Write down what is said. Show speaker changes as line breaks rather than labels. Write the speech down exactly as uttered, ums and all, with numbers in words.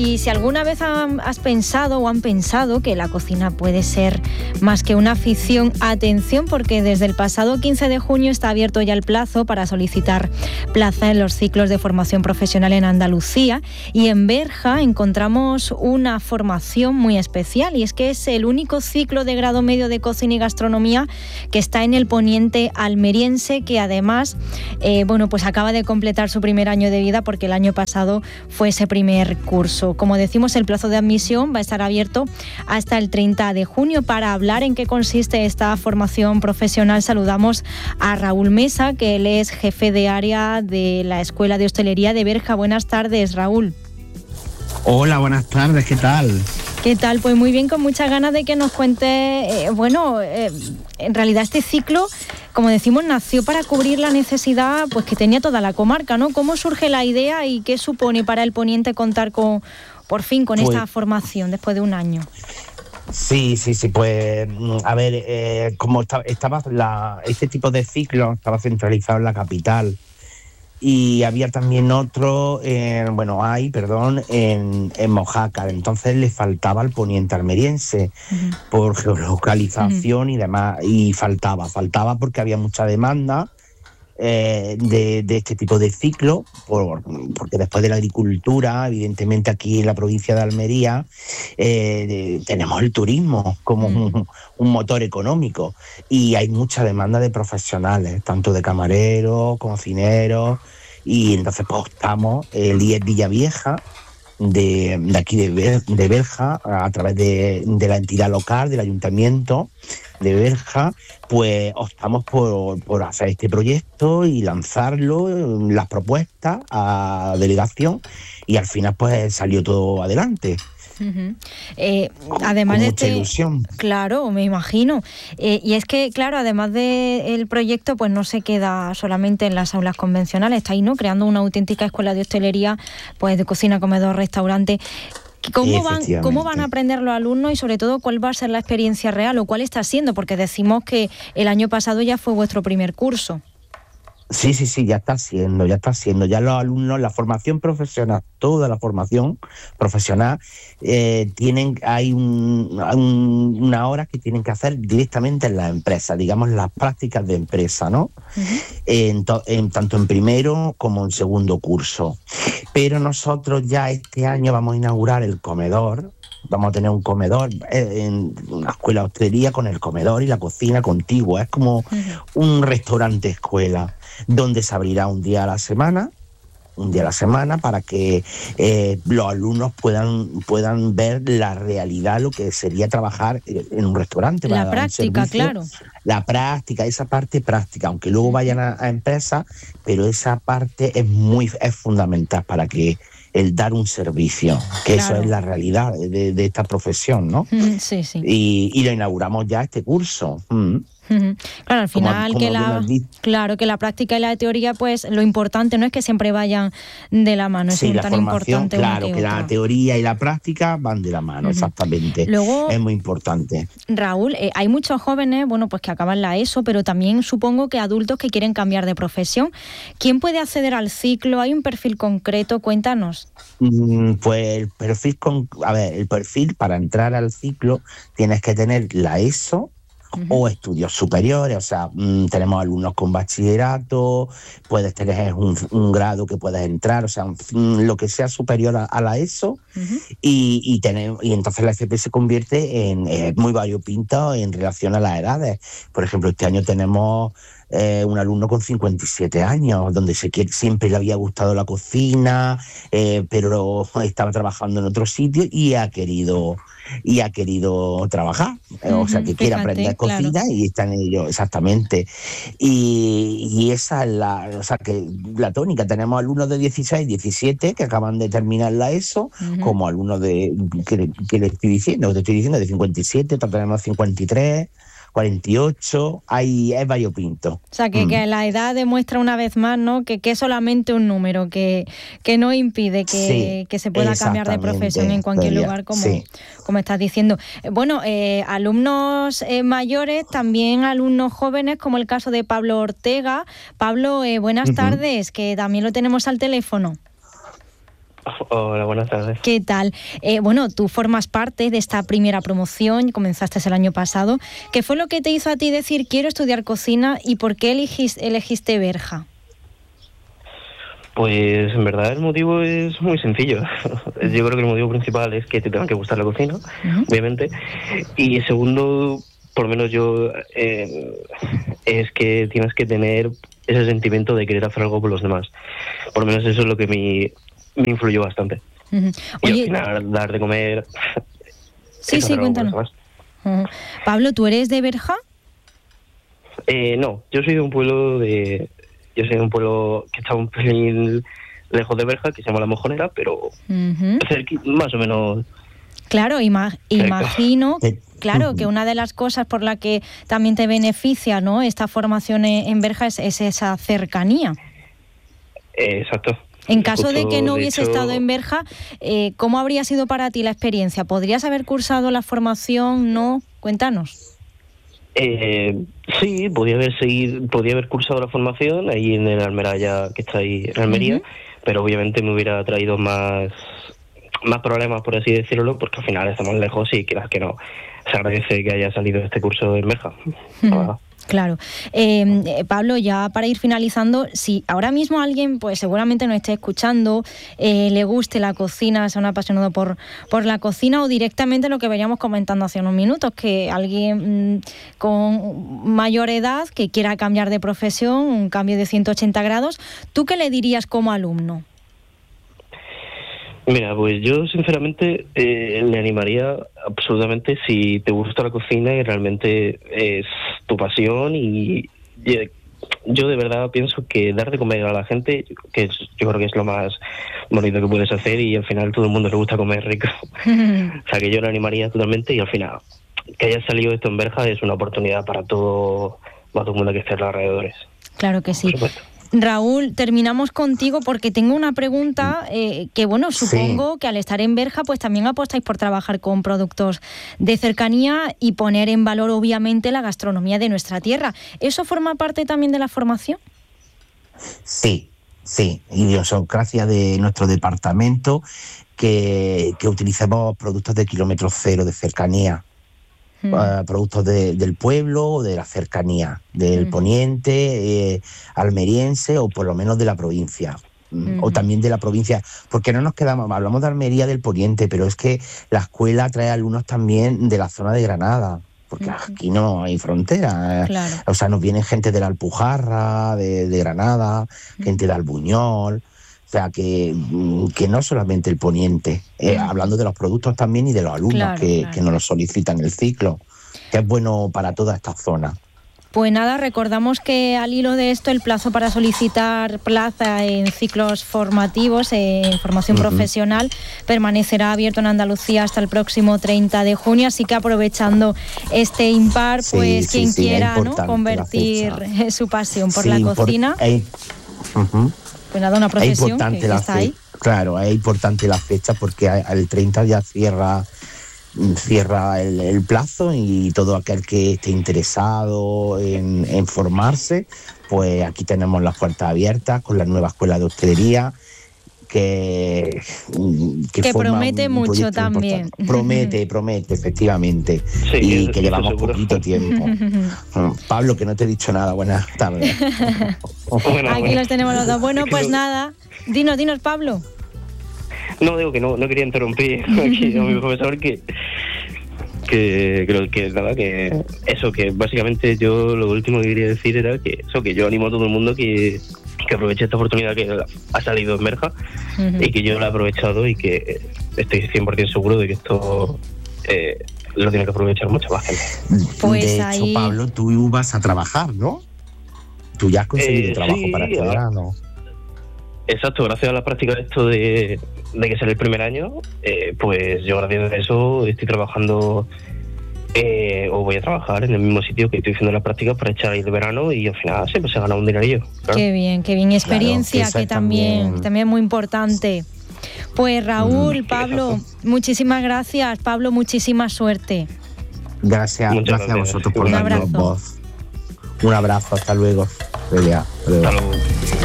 Y si alguna vez han, has pensado o han pensado que la cocina puede ser más que una afición, atención, porque desde el pasado quince de junio está abierto ya el plazo para solicitar plaza en los ciclos de formación profesional en Andalucía, y en Berja encontramos una formación muy especial, y es que es el único ciclo de grado medio de cocina y gastronomía que está en el poniente almeriense, que además eh, bueno, pues acaba de completar su primer año de vida, porque el año pasado fue ese primer curso. Como decimos, el plazo de admisión va a estar abierto hasta el treinta de junio. Para hablar en qué consiste esta formación profesional, saludamos a Raúl Mesa, que él es jefe de área de la Escuela de Hostelería de Berja. Buenas tardes, Raúl.
Hola, buenas tardes, ¿qué tal?
¿Qué tal? Pues muy bien, con muchas ganas de que nos cuente, eh, bueno, eh, en realidad este ciclo, como decimos, nació para cubrir la necesidad pues que tenía toda la comarca, ¿no? ¿Cómo surge la idea y qué supone para el poniente contar con, por fin, con pues, esta formación después de un año?
Sí, sí, sí, pues, a ver, eh, como estaba, estaba la, este tipo de ciclo estaba centralizado en la capital, y había también otro, eh, bueno, hay, perdón, en, en Mojácar. Entonces le faltaba al poniente almeriense uh-huh. por geolocalización uh-huh. y demás, y faltaba, faltaba porque había mucha demanda eh, de, de este tipo de ciclo, por, porque después de la agricultura, evidentemente aquí en la provincia de Almería, eh, de, tenemos el turismo como uh-huh. un, un motor económico, y hay mucha demanda de profesionales, tanto de camareros, cocineros, y entonces pues optamos el I E S Villavieja de, de aquí de, Ber, de Berja, a través de, de la entidad local, del ayuntamiento de Berja, pues optamos por, por hacer este proyecto y lanzarlo, las propuestas a delegación, y al final pues salió todo adelante.
Uh-huh. Eh, además
con
de
mucha
este,
ilusión.
Claro, me imagino. Eh, y es que, claro, además del proyecto, pues no se queda solamente en las aulas convencionales, está ahí, ¿no? Creando una auténtica escuela de hostelería, pues de cocina, comedor, restaurante. ¿Cómo van, ¿Cómo van a aprender los alumnos y, sobre todo, cuál va a ser la experiencia real o cuál está siendo? Porque decimos que el año pasado ya fue vuestro primer curso.
Sí, sí, sí, ya está siendo, ya está siendo. Ya los alumnos, la formación profesional, toda la formación profesional, eh, tienen, hay un, un, una hora que tienen que hacer directamente en la empresa, digamos las prácticas de empresa, ¿no? Uh-huh. En, to, en, tanto en primero como en segundo curso. Pero nosotros ya este año vamos a inaugurar el comedor. Vamos a tener un comedor en una escuela de hostelería con el comedor y la cocina contigua. Es como uh-huh. un restaurante escuela, donde se abrirá un día a la semana, un día a la semana para que eh, los alumnos puedan, puedan ver la realidad, lo que sería trabajar en un restaurante.
La práctica, claro.
La práctica, esa parte práctica, aunque luego vayan a, a empresas, pero esa parte es muy es fundamental para que el dar un servicio, que claro. Eso es la realidad de, de esta profesión, ¿no?
Sí, sí.
Y, y lo inauguramos ya este curso. Mm.
Claro, al final como, como que la claro que la práctica y la teoría, pues lo importante no es que siempre vayan de la mano,
sí,
es
la
tan
formación,
importante
claro
que,
que la teoría y la práctica van de la mano, uh-huh. exactamente.
Luego,
es muy importante.
Raúl, eh, hay muchos jóvenes, bueno, pues que acaban la ESO, pero también supongo que adultos que quieren cambiar de profesión. ¿Quién puede acceder al ciclo? ¿Hay un perfil concreto? Cuéntanos.
Mm, pues el perfil con, a ver, el perfil para entrar al ciclo tienes que tener la ESO. Uh-huh. O estudios superiores, o sea, mmm, tenemos alumnos con bachillerato, puedes tener un, un grado que puedes entrar, o sea, mmm, lo que sea superior a, a la ESO, uh-huh. y, y, tener, y entonces la F P se convierte en eh, muy variopinto en relación a las edades. Por ejemplo, este año tenemos Eh, un alumno con cincuenta y siete años, donde se quiere, siempre le había gustado la cocina, eh, pero estaba trabajando en otro sitio y ha querido y ha querido trabajar, uh-huh, o sea, que quiere aprender cocina, claro. Y está en ello, exactamente. Y, y esa es la, o sea, que la tónica. Tenemos alumnos de dieciséis, diecisiete que acaban de terminar la ESO, uh-huh. como alumnos de, que, que le estoy diciendo, que te estoy diciendo, de cincuenta y siete, otros tenemos cincuenta y tres, cuarenta y ocho, hay, es variopinto.
O sea, que, mm. que la edad demuestra una vez más, ¿no?, que, que es solamente un número, que, que no impide que, sí, que se pueda cambiar de profesión en cualquier Celia, lugar, como, sí. como estás diciendo. Bueno, eh, alumnos eh, mayores, también alumnos jóvenes, como el caso de Pablo Ortega. Pablo, eh, buenas uh-huh. tardes, que también lo tenemos al teléfono.
Hola, buenas tardes.
¿Qué tal? Eh, bueno, tú formas parte de esta primera promoción, comenzaste el año pasado. ¿Qué fue lo que te hizo a ti decir quiero estudiar cocina y por qué elegiste, elegiste Berja?
Pues en verdad el motivo es muy sencillo. Yo creo que el motivo principal es que te tenga que gustar la cocina, uh-huh. obviamente. Y segundo, por lo menos yo, eh, es que tienes que tener ese sentimiento de querer hacer algo por los demás. Por lo menos eso es lo que me, me influyó bastante. Uh-huh. Y Oye, al final, dar de comer...
Sí, sí, cuéntanos. Uh-huh. Pablo, ¿tú eres de Berja?
Eh, no, yo soy de un pueblo de... Yo soy de un pueblo que está un pelín lejos de Berja, que se llama La Mojonera, pero uh-huh. cerca, más o menos...
Claro, ima- imagino... Claro, que una de las cosas por la que también te beneficia, ¿no?, esta formación en Berja es, es esa cercanía.
Eh, exacto.
En caso
Justo,
de que no hubiese
hecho...
estado en Berja, eh, ¿cómo habría sido para ti la experiencia? ¿Podrías haber cursado la formación? ¿No? Cuéntanos.
Eh, sí, podía haber seguido, podía haber cursado la formación ahí en el Almeraya, que está ahí en Almería, uh-huh. pero obviamente me hubiera traído más, más problemas, por así decirlo, porque al final estamos lejos y quieras que no. Se agradece que haya salido este curso en Berja.
Uh-huh. Claro. Eh, Pablo, ya para ir finalizando, si ahora mismo alguien, pues seguramente nos esté escuchando, eh, le guste la cocina, sea un apasionado por, por la cocina, o directamente lo que veníamos comentando hace unos minutos, que alguien mmm, con mayor edad que quiera cambiar de profesión, un cambio de ciento ochenta grados, ¿tú qué le dirías como alumno?
Mira, pues yo sinceramente eh, le animaría absolutamente si te gusta la cocina y realmente es tu pasión, y, y yo de verdad pienso que dar de comer a la gente, que es, yo creo que es lo más bonito que puedes hacer, y al final todo el mundo le gusta comer rico. O sea que yo le animaría totalmente, y al final que haya salido esto en Berja es una oportunidad para todo, para todo el mundo que esté a los alrededores.
Claro que sí. Raúl, terminamos contigo porque tengo una pregunta eh, que, bueno, supongo sí. que al estar en Berja pues también apostáis por trabajar con productos de cercanía y poner en valor, obviamente, la gastronomía de nuestra tierra. ¿Eso forma parte también de la formación?
Sí, sí. Idiosincrasia de nuestro departamento, que, que utilizamos productos de kilómetro cero, de cercanía. Uh, productos de, del pueblo, de la cercanía, del uh-huh. poniente, eh, almeriense, o por lo menos de la provincia, uh-huh. o también de la provincia, porque no nos quedamos, hablamos de Almería, del poniente, pero es que la escuela trae alumnos también de la zona de Granada, porque uh-huh. aquí no hay frontera,
claro.
O sea, nos viene gente de la Alpujarra, de, de Granada, uh-huh. gente de Albuñol. O sea, que, que no solamente el poniente, eh, uh-huh. hablando de los productos también y de los alumnos
claro,
que,
claro.
que nos lo solicitan el ciclo, que es bueno para toda esta zona.
Pues nada, recordamos que al hilo de esto el plazo para solicitar plaza en ciclos formativos, en formación uh-huh. profesional, permanecerá abierto en Andalucía hasta el próximo treinta de junio, así que aprovechando este impar,
sí,
pues
sí,
quien
sí,
quiera, ¿no?, convertir su pasión por
sí,
la cocina.
Por, eh, uh-huh.
Pues nada, una profesión que, que está ahí.
Claro, es importante la fecha porque el treinta ya cierra cierra el, el plazo, y todo aquel que esté interesado en, en formarse, pues aquí tenemos las puertas abiertas con la nueva escuela de hostelería, que,
que, que promete mucho también.
Importante. Promete, promete, efectivamente.
Sí,
y que llevamos
seguro.
poquito tiempo. Pablo, que no te he dicho nada, buenas tardes.
bueno,
aquí
bueno.
los tenemos los dos. Bueno, pues nada, dinos, dinos, Pablo.
No, digo que no, no quería interrumpir aquí a mi profesor, que que creo que nada, que eso, que básicamente yo lo último que quería decir era que eso, que yo animo a todo el mundo que, que aproveche esta oportunidad que ha salido en Berja, uh-huh. y que yo la he aprovechado, y que estoy cien por ciento seguro de que esto eh, lo tiene que aprovechar mucha más gente.
Pues
de hecho,
ahí...
Pablo, tú vas a trabajar, ¿no? Tú ya has conseguido
eh,
trabajo
sí,
para este verano.
Exacto, gracias a la práctica de esto de, de que será el primer año, eh, pues yo gracias a eso estoy trabajando, eh, o voy a trabajar en el mismo sitio que estoy haciendo la práctica para echar ahí el verano, y al final siempre se gana un dinerillo. Claro.
Qué bien, qué bien. Experiencia,
claro, que,
que también,
también...
también es muy importante. Pues Raúl,
mm,
Pablo, exacto. muchísimas gracias. Pablo, muchísima suerte.
Gracias, gracias, gracias a vosotros por darnos voz. Un abrazo, hasta luego. Hasta luego.